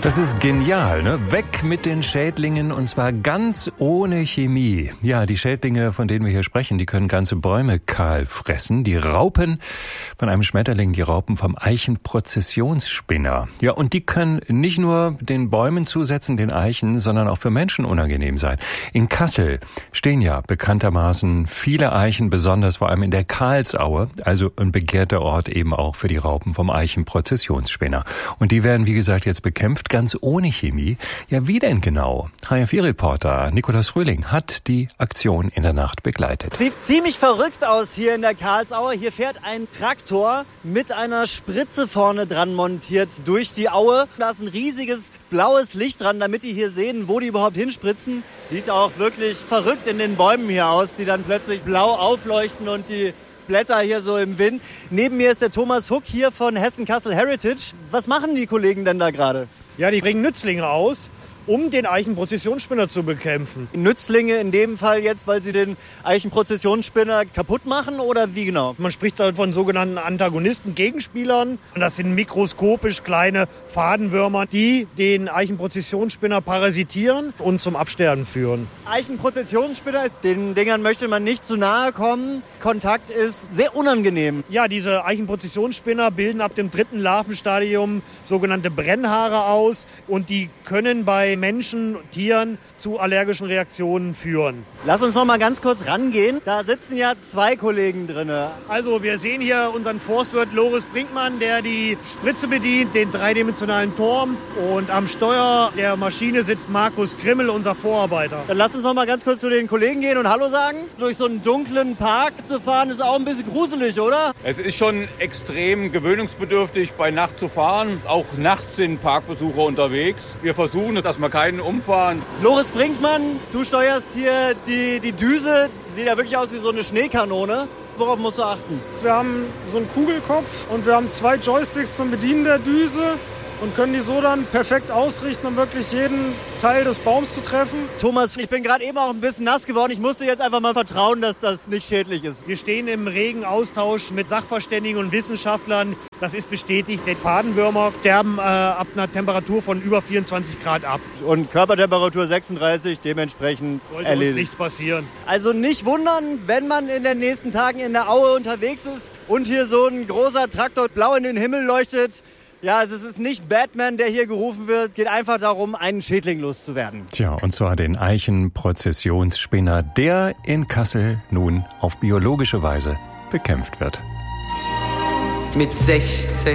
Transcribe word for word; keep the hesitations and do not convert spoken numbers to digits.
Das ist genial, ne? Weg mit den Schädlingen und zwar ganz ohne Chemie. Ja, die Schädlinge, von denen wir hier sprechen, die können ganze Bäume kahl fressen. Die Raupen von einem Schmetterling, die Raupen vom Eichenprozessionsspinner. Ja, und die können nicht nur den Bäumen zusetzen, den Eichen, sondern auch für Menschen unangenehm sein. In Kassel stehen ja bekanntermaßen viele Eichen, besonders vor allem in der Karlsaue, also ein begehrter Ort eben auch für die Raupen vom Eichenprozessionsspinner. Und die werden, wie gesagt, jetzt bekämpft, ganz ohne Chemie. Ja, wie denn genau? H R vier-Reporter Nikolaus Frühling hat die Aktion in der Nacht begleitet. Sieht ziemlich verrückt aus hier in der Karlsaue. Hier fährt ein Traktor mit einer Spritze vorne dran montiert durch die Aue. Da ist ein riesiges blaues Licht dran, damit die hier sehen, wo die überhaupt hinspritzen. Sieht auch wirklich verrückt in den Bäumen hier aus, die dann plötzlich blau aufleuchten und die Blätter hier so im Wind. Neben mir ist der Thomas Huck hier von Hessen-Kassel Heritage. Was machen die Kollegen denn da gerade? Ja, die bringen Nützlinge aus, um den Eichenprozessionsspinner zu bekämpfen. Nützlinge in dem Fall jetzt, weil sie den Eichenprozessionsspinner kaputt machen oder wie genau? Man spricht da von sogenannten Antagonisten, Gegenspielern. Und das sind mikroskopisch kleine Fadenwürmer, die den Eichenprozessionsspinner parasitieren und zum Absterben führen. Eichenprozessionsspinner, den Dingern möchte man nicht zu nahe kommen. Kontakt ist sehr unangenehm. Ja, diese Eichenprozessionsspinner bilden ab dem dritten Larvenstadium sogenannte Brennhaare aus und die können bei Menschen, Tieren zu allergischen Reaktionen führen. Lass uns noch mal ganz kurz rangehen. Da sitzen ja zwei Kollegen drin. Also wir sehen hier unseren Forstwirt Loris Brinkmann, der die Spritze bedient, den dreidimensionalen Turm. Und am Steuer der Maschine sitzt Markus Grimmel, unser Vorarbeiter. Dann lass uns noch mal ganz kurz zu den Kollegen gehen und Hallo sagen. Durch so einen dunklen Park zu fahren ist auch ein bisschen gruselig, oder? Es ist schon extrem gewöhnungsbedürftig, bei Nacht zu fahren. Auch nachts sind Parkbesucher unterwegs. Wir versuchen, dass wir keinen umfahren. Loris Brinkmann, du steuerst hier die, die Düse. Sieht ja wirklich aus wie so eine Schneekanone. Worauf musst du achten? Wir haben so einen Kugelkopf und wir haben zwei Joysticks zum Bedienen der Düse und können die so dann perfekt ausrichten, um wirklich jeden Teil des Baums zu treffen. Thomas, ich bin gerade eben auch ein bisschen nass geworden. Ich musste jetzt einfach mal vertrauen, dass das nicht schädlich ist. Wir stehen im regen Austausch mit Sachverständigen und Wissenschaftlern. Das ist bestätigt. Die Fadenwürmer sterben äh, ab einer Temperatur von über vierundzwanzig Grad ab. Und Körpertemperatur sechsunddreißig, dementsprechend sollte erledigt. Uns nichts passieren. Also nicht wundern, wenn man in den nächsten Tagen in der Aue unterwegs ist und hier so ein großer Traktor blau in den Himmel leuchtet. Ja, also es ist nicht Batman, der hier gerufen wird. Geht einfach darum, einen Schädling loszuwerden. Tja, und zwar den Eichenprozessionsspinner, der in Kassel nun auf biologische Weise bekämpft wird. Mit sechzehn